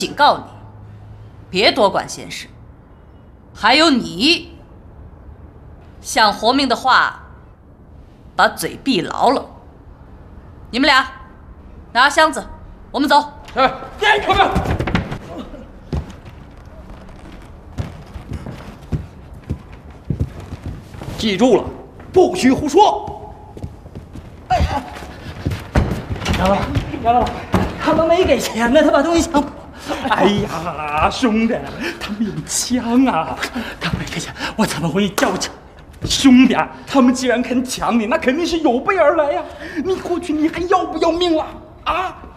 警告你，别多管闲事。还有你，想活命的话，把嘴闭牢了。你们俩拿箱子，我们走。 哎，快点！记住了，不许胡说。 哎呀，杨老板，他们没给钱呢，他把东西抢。 哎呀，兄弟，他们有枪啊！ 他没给钱，我怎么会叫抢？ 兄弟，他们既然肯抢你，那肯定是有备而来呀！你过去你还要不要命了？啊！